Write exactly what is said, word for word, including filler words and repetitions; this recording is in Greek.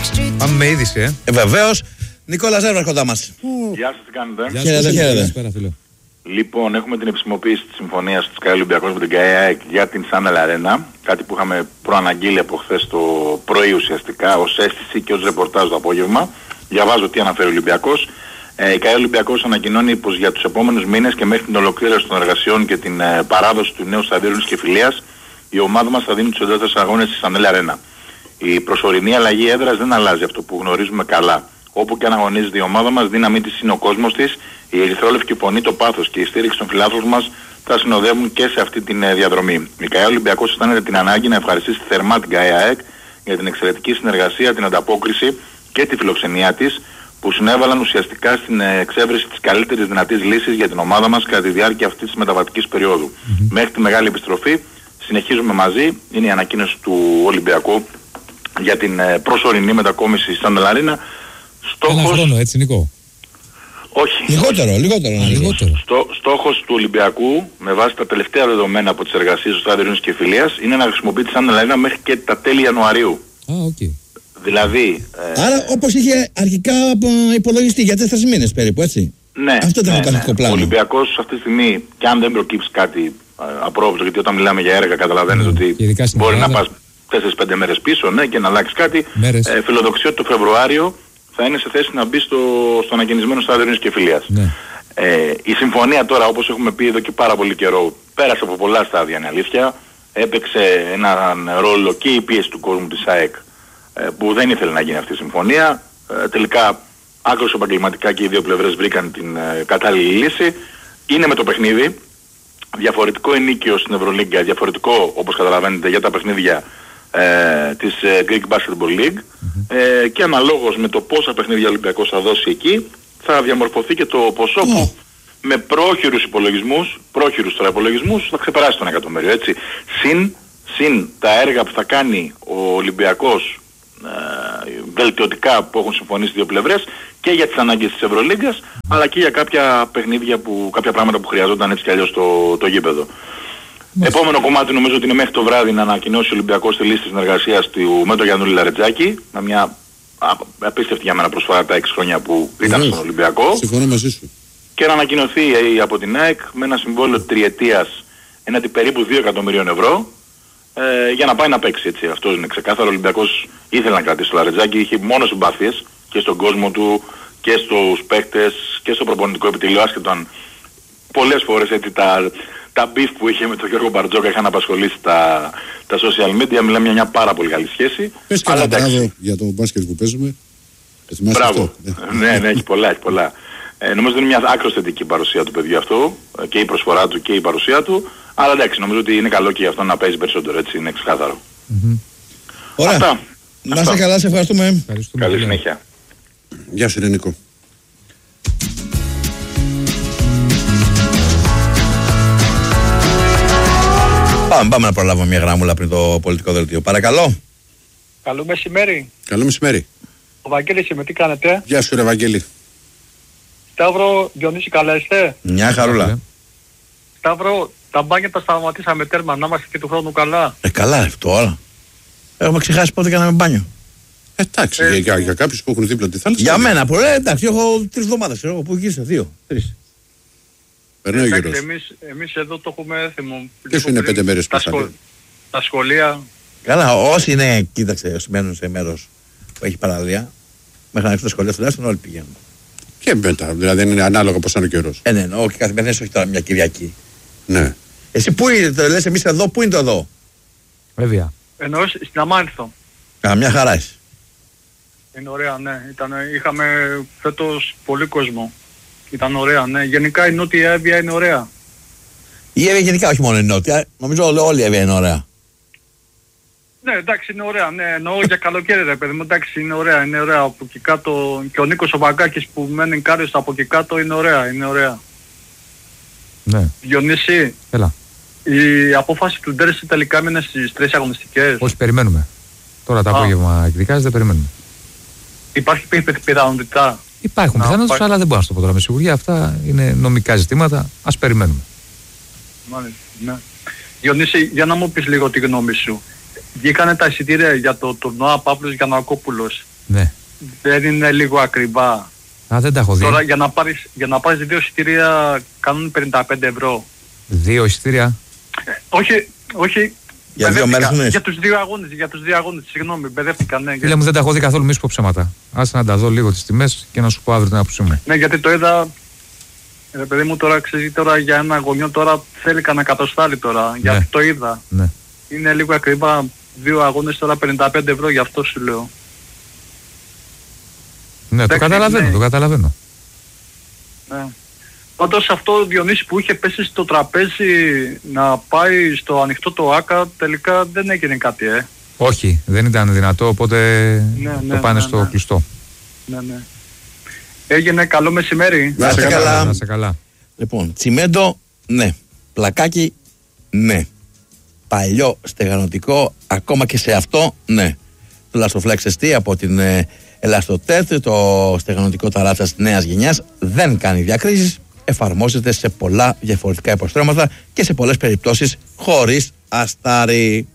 Πάμε με είδηση, ε. ε Βεβαίως. Νικόλα Ζέρβας κοντά μας. Γεια σας, τι κάνετε? Χαίρετε, χαίρετε. Λοιπόν, έχουμε την επισημοποίηση της συμφωνίας της ΚΑΕ Ολυμπιακός με την ΚΑΕ για την Σάνελ Αρένα. Κάτι που είχαμε προαναγγείλει από χθες το πρωί ουσιαστικά, ως αίσθηση και ως ρεπορτάζ το απόγευμα. Διαβάζω τι αναφέρει ο Ολυμπιακός. Ε, η ΚΑΕ Ολυμπιακός ανακοινώνει πως για τους επόμενους μήνες και μέχρι την ολοκλήρωση των εργασιών και την ε, παράδοση του νέου σταδίου και φιλίας, η ομάδα μας θα δίνει τους εντός αγώνες στη Σάνελ Αρένα. Η προσωρινή αλλαγή έδρας δεν αλλάζει αυτό που γνωρίζουμε καλά. Όπου και αν αγωνίζεται η ομάδα μας, δύναμή της είναι ο κόσμος της, η ερυθρόλευκη φωνή, το πάθος και η στήριξη των φιλάθλων μας θα συνοδεύουν και σε αυτή τη διαδρομή. Η ΚΑΕ Ολυμπιακός αισθάνεται την ανάγκη να ευχαριστήσει θερμά την ΚΑΕ ΑΕΚ για την εξαιρετική συνεργασία, την ανταπόκριση και τη φιλοξενία της, που συνέβαλαν ουσιαστικά στην εξέβρεση της καλύτερης δυνατής λύσης για την ομάδα μας κατά τη διάρκεια αυτής της μεταβατικής περίοδου. Mm-hmm. Μέχρι τη μεγάλη επιστροφή συνεχίζουμε μαζί, είναι η ανακοίνωση του Ολυμπιακού για την προσωρινή μετακόμιση στην Αρένα. Στόχος... Ένα χρόνο, έτσι Νικό. Όχι. Λιγότερο, λιγότερο. Α, λιγότερο. Στο, στόχος του Ολυμπιακού, με βάση τα τελευταία δεδομένα από τις εργασίες του Στάδιο Ειρήνης και Φιλίας, είναι να χρησιμοποιεί τη Σάνελ Αρένα μέχρι και τα τέλη Ιανουαρίου. Α, οκ. Okay. Δηλαδή... Ε... Άρα όπως είχε αρχικά υπολογιστεί για τέσσερις μήνες περίπου, έτσι. Ναι. Αυτό ήταν ναι, το αρχικό ναι. πλάνο. Ο Ολυμπιακός αυτή τη στιγμή, και αν δεν προκύψει κάτι απρόβλεπτο, γιατί όταν μιλάμε για έργα καταλαβαίνεις mm, ότι μπορεί να πας τέσσερις πέντε μέρες πίσω, ναι, και να αλλάξει κάτι. Ε, φιλοδοξεί ότι το Φεβρουάριο θα είναι σε θέση να μπει στο, στο ανακαινισμένο Στάδιο Ειρήνης και Φιλίας. Ναι. Ε, η συμφωνία τώρα, όπως έχουμε πει εδώ και πάρα πολύ καιρό, πέρασε από πολλά στάδια, είναι αλήθεια. Έπαιξε έναν ρόλο και η πίεση του κόσμου της ΑΕΚ, ε, που δεν ήθελε να γίνει αυτή η συμφωνία. Ε, τελικά, άκρως επαγγελματικά και οι δύο πλευρές βρήκαν την ε, κατάλληλη λύση. Είναι με το παιχνίδι. Διαφορετικό ενίκιο στην Ευρωλίγκα, διαφορετικό, όπως καταλαβαίνετε, για τα παιχνίδια Ε, της ε, Greek Basketball League, mm-hmm. ε, και αναλόγως με το πόσα παιχνίδια ο Ολυμπιακός θα δώσει εκεί θα διαμορφωθεί και το ποσό mm. που με πρόχειρους υπολογισμούς, πρόχειρους τώρα υπολογισμούς θα ξεπεράσει τον εκατομμύριο, έτσι. Συν, συν τα έργα που θα κάνει ο Ολυμπιακός ε, βελτιωτικά που έχουν συμφωνήσει οι δύο πλευρές και για τις ανάγκες της Ευρωλίγκας mm. αλλά και για κάποια παιχνίδια, που, κάποια πράγματα που χρειαζόταν έτσι κι αλλιώς το, το γήπεδο. Μάλιστα. Επόμενο κομμάτι νομίζω ότι είναι μέχρι το βράδυ να ανακοινώσει ο Ολυμπιακός τη λίστα συνεργασίας του με τον Γιαννούλη Λαρετζάκη, με μια απίστευτη για μένα προσφορά τα έξι χρόνια που ήταν Βεβαίως. Στον Ολυμπιακό. Συμφωνώ μαζί σου. Και να ανακοινωθεί από την ΑΕΚ με ένα συμβόλαιο τριετίας έναντι περίπου δύο εκατομμυρίων ευρώ, ε, για να πάει να παίξει, έτσι. Αυτό είναι ξεκάθαρο. Ο Ολυμπιακός ήθελε να κρατήσει το Λαρετζάκη, είχε μόνο συμπάθειες και στον κόσμο του και στους παίκτες και στο προπονητικό επιτελείο, άσχετο αν πολλές φορές έτσι τα... τα μπιφ που είχε με τον Γιώργο Μπαρτζόκα είχαν απασχολήσει τα, τα social media. Μιλάμε για μια πάρα πολύ καλή σχέση. Πες και ένα μπράβο για το μπάσκετ που παίζουμε. Μπράβο. ναι, ναι, έχει πολλά, έχει πολλά. Ε, νομίζω ότι είναι μια άκρως θετική παρουσία του παιδιού αυτού, και η προσφορά του και η παρουσία του. Αλλά εντάξει, νομίζω ότι είναι καλό και για αυτό να παίζει περισσότερο, έτσι, είναι ξεκάθαρο. Mm-hmm. Ωραία. Αυτά. Να είστε καλά, σε ευχαριστούμε. ευχαριστούμε. Καλή συνέχεια. Γεια σου, Νίκο. Πάμε, πάμε να προλάβουμε μια γραμμούλα πριν το πολιτικό δελτίο. Παρακαλώ. Καλό μεσημέρι. Καλό μεσημέρι. Ο Βαγγέλης είμαι, τι κάνετε? Γεια σου ρε Βαγγέλη. Σταύρο, Διονύση, καλά είστε? Μια χαρούλα. Σταύρο, τα μπάνια τα σταματήσαμε τέρμα, να είμαστε και του χρόνου καλά. Ε, καλά αυτό τώρα. Έχουμε ξεχάσει πότε κάναμε μπάνιο. Εντάξει, ε, για, για κάποιους που έχουν δίπλα τη θάλασσα. Για μένα, πολύ, εντάξει, έχω τρεις εβδομάδες, εγώ που γύρισα, δύο, τρεις. Περνάει ο καιρός. Εμείς, εμείς εδώ το έχουμε έθιμο. Τι σου είναι πέντε μέρες που σχολ... Τα σχολεία. Καλά, όσοι είναι, κοίταξε, όσοι μένουν σε μέρος που έχει παραλία, μέχρι να έρθουν τα σχολεία τουλάχιστον όλοι πηγαίνουν. Και μετά, δηλαδή είναι ανάλογα πώς είναι ο καιρός. Ε, ναι, όχι καθημερινές, όχι τώρα μια Κυριακή. Ναι. Εσύ πού είναι, το λες εμείς εδώ, πού είναι το εδώ? Βέβαια. Εννοώ στην Αμάνθο. Α, μια χαρά είσαι. Είναι ωραία, ναι. Ήταν, είχαμε φέτος πολύ κόσμο. Ήταν ωραία, ναι. Γενικά η Νότια Εύβοια είναι ωραία. Η Εύβοια γενικά, όχι μόνο η Νότια. Νομίζω όλη η Εύβοια είναι ωραία. Ναι, εντάξει, είναι ωραία. Ναι, εννοώ για καλοκαίρι, ρε παιδί μου. Εντάξει, είναι ωραία. Είναι ωραία. Από εκεί κάτω και ο Νίκος ο Βαγκάκης που μένει Κάριος από εκεί κάτω είναι ωραία. Είναι ωραία. Ναι. Διονύση. Έλα. Η απόφαση του Ντέρση τελικά έμεινε στις τρεις αγωνιστικές. Όχι, περιμένουμε. Τώρα το απόγευμα εκδικάζεται, περιμένουμε. Υπάρχει πιθανότητα? Υπάρχουν πιθανότητες, αλλά δεν μπορώ να το πω τώρα με σιγουριά. Αυτά είναι νομικά ζητήματα. Ας περιμένουμε. Μάλιστα, ναι. Διονύση, για να μου πεις λίγο τη γνώμη σου. Βγήκανε τα εισιτήρια για το τουρνουά Παύλος Γιαννακόπουλος. Ναι. Δεν είναι λίγο ακριβά? Α, δεν τα έχω δει. Τώρα για να πάρεις, για να πάρεις δύο εισιτήρια κάνουν πενήντα πέντε ευρώ. Δύο εισιτήρια? Ε, όχι, όχι. Για δύο μέρες είναι. Για τους δύο αγώνες, για τους δύο αγώνες, συγγνώμη, μπερδεύτηκα, ναι. Φίλε μου, δεν τα έχω δει καθόλου, μη σου πω ψέματα. Άσε να τα δω λίγο τις τιμές και να σου πω αύριο την άποψή μου. Ναι, γιατί το είδα, ρε παιδί μου, τώρα ξέρεις, τώρα για ένα γονιό τώρα θέλει κανένα κατοστάλι τώρα, ναι. Γιατί το είδα. Ναι. Είναι λίγο ακριβά, δύο αγώνες τώρα πενήντα πέντε ευρώ, γι' αυτό σου λέω. Ναι, εντάξει, το καταλαβαίνω, ναι. το καταλαβαίνω. Ναι. Πάντως αυτό, Διονύση, που είχε πέσει στο τραπέζι να πάει στο ανοιχτό το ΆΚΑ, τελικά δεν έγινε κάτι, ε. Όχι, δεν ήταν δυνατό, οπότε ναι, ναι, το πάνε ναι, στο ναι. κλειστό. Ναι, ναι. Έγινε, καλό μεσημέρι. Να σε καλά. Να σε καλά. Λοιπόν, τσιμέντο, ναι. Πλακάκι, ναι. Παλιό στεγανοτικό, ακόμα και σε αυτό, ναι. Το Elastoflex ες τι από την ε, Elastotec, το στεγανοτικό ταράτσα της νέας γενιάς, δεν κάνει διακρίσεις, εφαρμόζεται σε πολλά διαφορετικά υποστρώματα και σε πολλές περιπτώσεις χωρίς αστάρι.